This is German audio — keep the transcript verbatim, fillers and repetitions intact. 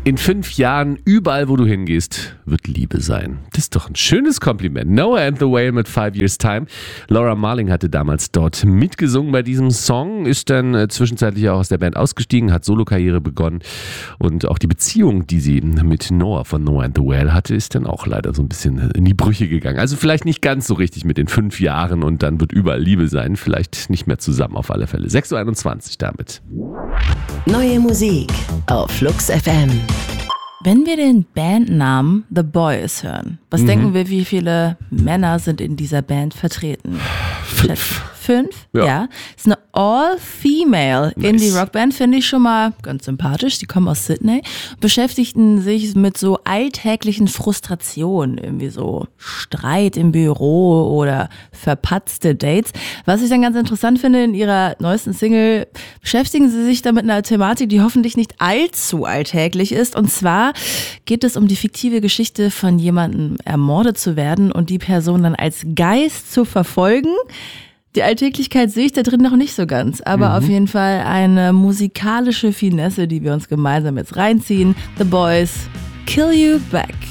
In fünf Jahren, überall wo du hingehst, wird Liebe sein. Das ist doch ein schönes Kompliment. Noah and the Whale mit Five Years Time. Laura Marling hatte damals dort mitgesungen bei diesem Song, ist dann äh, zwischenzeitlich auch aus der Band ausgestiegen, hat Solokarriere begonnen und auch die Beziehung, die sie mit Noah von Noah and the Whale hatte, ist dann auch leider so ein bisschen in die Brüche gegangen. Also vielleicht nicht ganz so richtig mit den fünf Jahren und dann wird überall Liebe sein. Vielleicht nicht mehr zusammen auf alle Fälle. sechs Uhr einundzwanzig damit. Neue Musik auf Flux F M. Wenn wir den Bandnamen The Boys hören, was mhm. denken wir, wie viele Männer sind in dieser Band vertreten? Fünf. Fünf? Ja. Ja. Ist eine All-Female Nice. Indie-Rock-Band, finde ich schon mal ganz sympathisch. Die kommen aus Sydney, beschäftigten sich mit so alltäglichen Frustrationen, irgendwie so Streit im Büro oder verpatzte Dates. Was ich dann ganz interessant finde, in ihrer neuesten Single beschäftigen sie sich da mit einer Thematik, die hoffentlich nicht allzu alltäglich ist. Und zwar geht es um die fiktive Geschichte von jemandem ermordet zu werden und die Person dann als Geist zu verfolgen. Die Alltäglichkeit sehe ich da drin noch nicht so ganz, aber mhm. auf jeden Fall eine musikalische Finesse, die wir uns gemeinsam jetzt reinziehen. The Boys, Kill You Back.